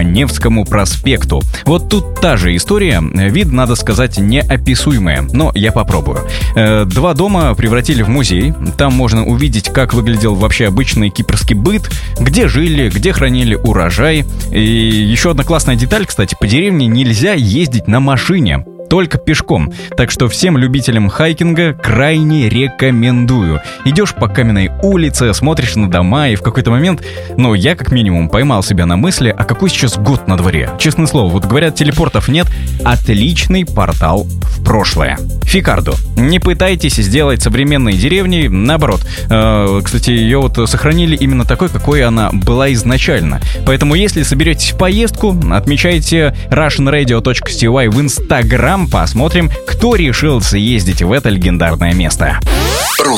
Невскому проспекту. Вот тут та же история, вид, надо сказать, неописуемый, но я попробую. 2 дома превратили в музей. Там можно увидеть, как выглядел вообще обычный кипрский быт, где жили, где хранили урожай. И еще одна классная деталь, кстати, по деревне нельзя ездить на машине, только пешком. Так что всем любителям хайкинга крайне рекомендую. Идешь по каменной улице, смотришь на дома, и в какой-то момент, я как минимум поймал себя на мысли, а какой сейчас год на дворе? Честное слово, вот говорят, телепортов нет. Отличный портал в прошлое. Фикардо. Не пытайтесь сделать современной деревней, наоборот. Кстати, ее вот сохранили именно такой, какой она была изначально. Поэтому, если соберетесь в поездку, отмечайте russianradio.cy в Instagram. Посмотрим, кто решился ездить в это легендарное место.